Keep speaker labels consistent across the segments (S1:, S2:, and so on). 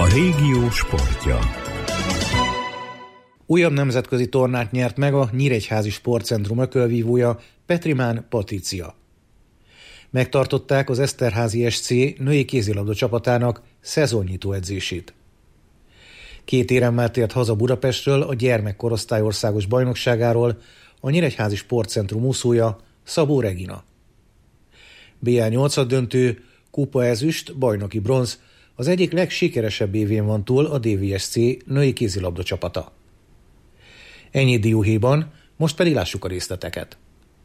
S1: A régió sportja.
S2: Újabb nemzetközi tornát nyert meg a Nyíregyházi Sportcentrum ökölvívója, Petrimán Patricia. Megtartották az Eszterházi SC női kézilabda csapatának szezonnyitó edzését. 2 éremmel tért haza Budapestről a gyermekkorosztály országos bajnokságáról a Nyíregyházi Sportcentrum úszója, Szabó Regina. BL 8-döntő, kupa ezüst, bajnoki bronz, az egyik legsikeresebb évén van túl a DVSC női kézilabda csapata. Ennyi dióhéjban, most pedig lássuk a részleteket.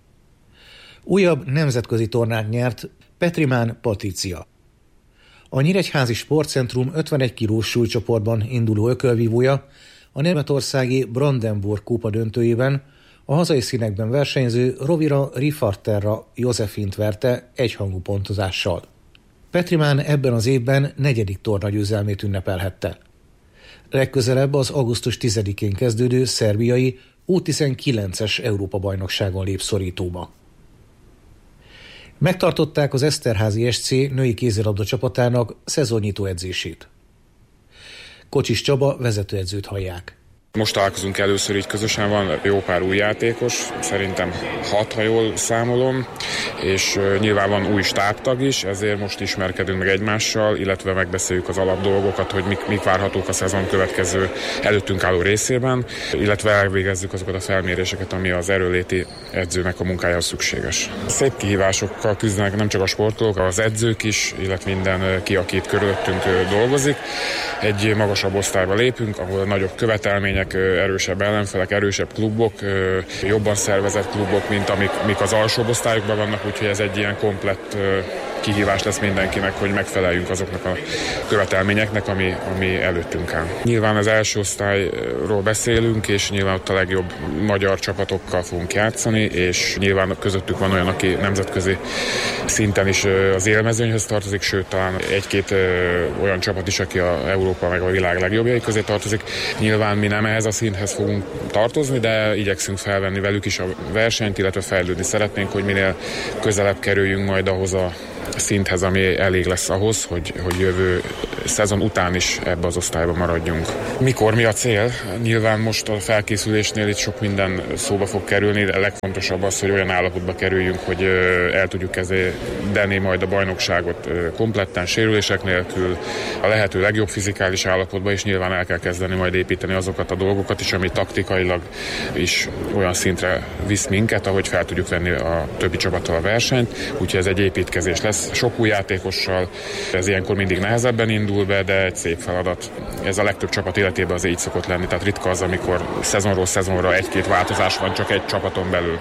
S2: Újabb nemzetközi tornát nyert Petrimán Patricia. A Nyíregyházi Sportcentrum 51 kilós súlycsoportban induló ökölvívója a németországi Brandenburg kupa döntőjében a hazai színekben versenyző Rovira Rifarterra Józsefint verte egyhangú pontozással. Petrimán ebben az évben 4. tornagyőzelmét ünnepelhette. Legközelebb az augusztus 10-én kezdődő szerbiai U19-es Európa-bajnokságon lép szorítóba. Megtartották az Eszterházi SC női kézilabda csapatának szezonnyitó edzését. Kocsis Csaba vezetőedzőt hallják.
S3: Most találkozunk először így közösen, van jó pár új játékos, szerintem 6, ha jól számolom, és nyilván van új stábtag is, ezért most ismerkedünk meg egymással, illetve megbeszéljük az alapdolgokat, hogy mik várhatók a szezon következő előttünk álló részében, illetve elvégezzük azokat a felméréseket, ami az erőléti edzőnek a munkájához szükséges. Szép kihívásokkal küzdenek nem csak a sportolók, az edzők is, illetve mindenki, aki itt körülöttünk dolgozik. Egy magasabb osztályba lépünk, ahol nagyobb követelmények, erősebb ellenfelek, erősebb klubok, jobban szervezett klubok, mint amik az alsóbb osztályokban vannak, úgyhogy ez egy ilyen komplett kihívás lesz mindenkinek, hogy megfeleljünk azoknak a követelményeknek, ami előttünk áll. Nyilván az első osztályról beszélünk, és nyilván ott a legjobb magyar csapatokkal fogunk játszani, és nyilván közöttük van olyan, aki nemzetközi szinten is az élmezőnyhöz tartozik, sőt talán 1-2 olyan csapat is, aki a Európa meg a világ legjobbjai közé tartozik. Nyilván mi nem ehhez a szinthez fogunk tartozni, de igyekszünk felvenni velük is a versenyt, illetve fejlődni szeretnénk, hogy minél közelebb kerüljünk majd ahhoz a szinthez, ami elég lesz ahhoz, hogy jövő szezon után is ebbe az osztályba maradjunk. Mikor, mi a cél? Nyilván most a felkészülésnél itt sok minden szóba fog kerülni, de a legfontosabb az, hogy olyan állapotba kerüljünk, hogy el tudjuk kezdeni majd a bajnokságot kompletten, sérülések nélkül, a lehető legjobb fizikális állapotba, és nyilván el kell kezdeni majd építeni azokat a dolgokat is, ami taktikailag is olyan szintre visz minket, ahogy fel tudjuk venni a többi csapattal a versenyt, úgyhogy ez egy építkezés lesz. Sok új játékossal, ez ilyenkor mindig nehezebben indul be, de egy szép feladat. Ez a legtöbb csapat életében az így szokott lenni, tehát ritka az, amikor szezonról szezonra 1-2 változás van csak egy csapaton belül.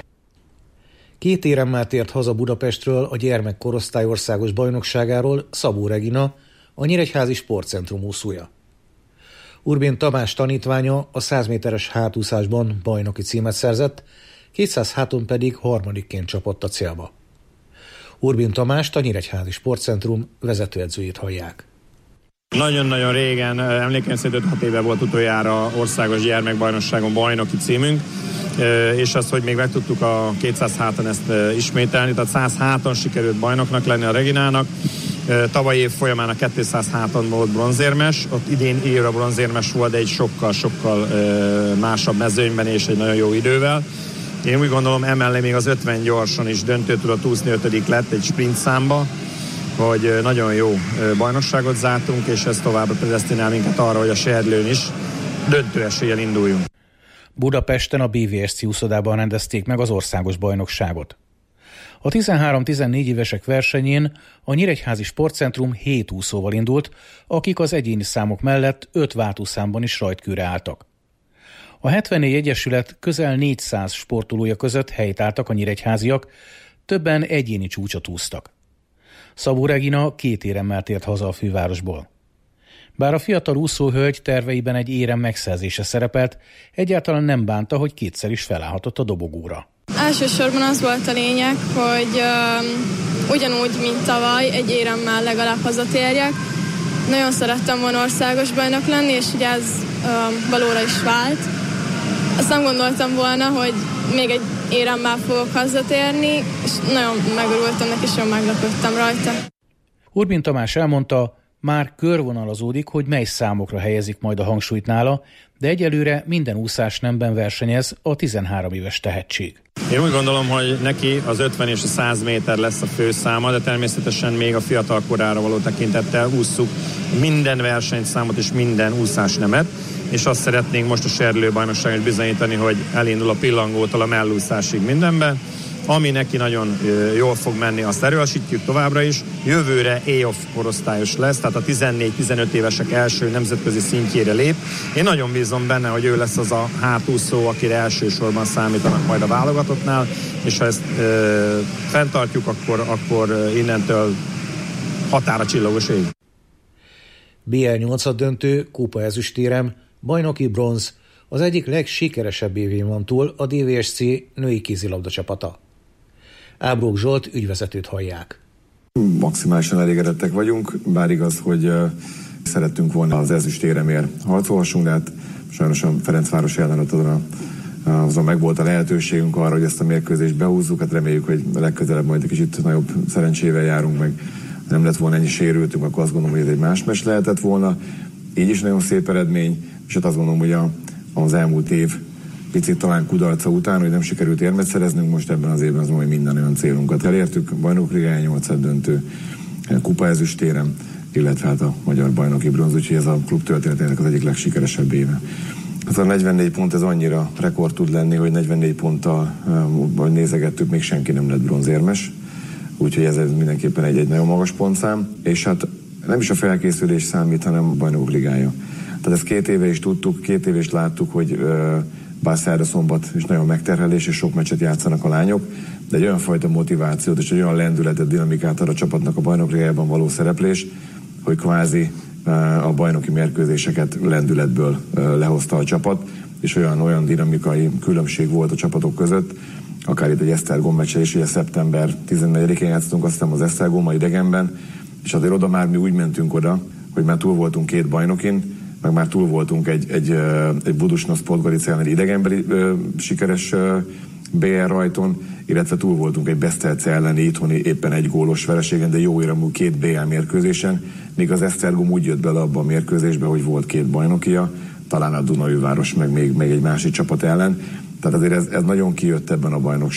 S2: 2 éremmel tért haza Budapestről a gyermekkorosztály országos bajnokságáról Szabó Regina, a Nyíregyházi Sportcentrum úszója. Urbén Tamás tanítványa a 100 méteres hátúszásban bajnoki címet szerzett, 200 háton pedig harmadikként csapott a célba. Urbén Tamást, a Nyíregyházi Sportcentrum vezetőedzőjét hallják.
S4: Nagyon-nagyon régen, emlékeim szerint 5-6 éve volt utoljára országos gyermekbajnokságon bajnoki címünk, és az, hogy még meg tudtuk a 200 háton ezt ismételni, tehát 100 háton sikerült bajnoknak lenni a Reginának. Tavaly év folyamán a 200 háton volt bronzérmes, ott idén évre bronzérmes volt, de egy sokkal másabb mezőnyben és egy nagyon jó idővel. Én úgy gondolom, emellé még az 50 gyorsan is döntőt tudott úszni, 5. lett egy sprint számba, hogy nagyon jó bajnokságot zártunk, és ez továbbra predesztinál minket arra, hogy a Serdlőn is döntő eséllyel induljunk.
S2: Budapesten a BVSC úszodában rendezték meg az országos bajnokságot. A 13-14 évesek versenyén a Nyíregyházi Sportcentrum 7 úszóval indult, akik az egyéni számok mellett 5 váltószámban is rajtkőre álltak. A 74 egyesület közel 400 sportolója között helyt álltak a nyíregyháziak, többen egyéni csúcsot úsztak. Szabó Regina 2 éremmel tért haza a fővárosból. Bár a fiatal úszóhölgy terveiben egy érem megszerzése szerepelt, egyáltalán nem bánta, hogy 2-szer is felállhatott a dobogóra.
S5: Elsősorban az volt a lényeg, hogy ugyanúgy, mint tavaly, egy éremmel legalább hazatérjek. Nagyon szerettem volna országos bajnok lenni, és ugye ez valóra is vált. Azt nem gondoltam volna, hogy még egy éremmel fogok hazatérni, és nagyon megörültem neki, és jól meglepődtem rajta.
S2: Urbén Tamás elmondta, Már körvonalazódik, hogy mely számokra helyezik majd a hangsúlyt nála, de egyelőre minden úszásnemben versenyez a 13 éves tehetség.
S4: Én úgy gondolom, hogy neki az 50 és a 100 méter lesz a főszáma, de természetesen még a fiatal korára való tekintettel ússzuk minden versenyszámot és minden úszásnemet, és azt szeretnénk most a Serdülő-bajnokságon bizonyítani, hogy elindul a pillangótól a mellúszásig mindenben. Ami neki nagyon jól fog menni, azt erősítjük továbbra is. Jövőre A-off korosztályos lesz, tehát a 14-15 évesek első nemzetközi szintjére lép. Én nagyon bízom benne, hogy ő lesz az a hátúszó, akire elsősorban számítanak majd a válogatottnál, és ha ezt fenntartjuk, akkor innentől határa csillagos ég.
S2: BL 8 döntő, kupa ezüstérem, bajnoki bronz, az egyik legsikeresebb évén van túl a DVSC női kézilabda csapata. Ábrók Zsolt ügyvezetőt hallják.
S1: Maximálisan elégedettek vagyunk, bár igaz, hogy szerettünk volna az ezüstéremért harcolhassunk, de hát sajnos a Ferencváros ellen azon meg volt a lehetőségünk arra, hogy ezt a mérkőzést behúzzuk, hát reméljük, hogy legközelebb majd egy kicsit nagyobb szerencsével járunk meg. Nem lett volna ennyi sérültünk, akkor azt gondolom, hogy ez egy más meccs lehetett volna. Így is nagyon szép eredmény, és hát azt gondolom, hogy az elmúlt év picit talán kudarca után, hogy nem sikerült érmet szereznünk, most ebben az évben azon, hogy minden olyan célunkat elértük. Bajnok Ligája 8 döntő, kupa ezüstérem, illetve hát a magyar bajnoki bronz, úgyhogy ez a klub történetének az egyik legsikeresebb éve. Ez a 44 pont, ez annyira rekord tud lenni, hogy 44 ponttal, vagy nézegettük, még senki nem lett bronzérmes, úgyhogy ez mindenképpen egy nagyon magas pontszám, és hát nem is a felkészülés számít, hanem a Bajnok Ligája. Tehát ezt 2 éve is tudtuk, 2 éve is láttuk, hogy bár szerda szombat is nagyon megterhelés, és sok meccset játszanak a lányok, de egy olyan fajta motivációt és egy olyan lendületet, dinamikát ad a csapatnak a Bajnok Ligájában való szereplés, hogy kvázi a bajnoki mérkőzéseket lendületből lehozta a csapat, és olyan dinamikai különbség volt a csapatok között, akár itt egy Esztergom meccsel is, ugye szeptember 14-én játszottunk, azt hiszem az Esztergommal idegenben, és azért oda már mi úgy mentünk oda, hogy már túl voltunk 2 bajnokin, meg már túl voltunk egy Budusnosz Podgorica elleni idegenbeli sikeres BL rajton, illetve túl voltunk egy Beszterce elleni itthoni éppen 1 gólos vereségen, de jó éramú 2 BL mérkőzésen, míg az Esztergom úgy jött bele abba a mérkőzésbe, hogy volt 2 bajnokia, talán a Dunaújváros meg egy másik csapat ellen. Tehát azért ez nagyon kijött ebben a bajnokságban.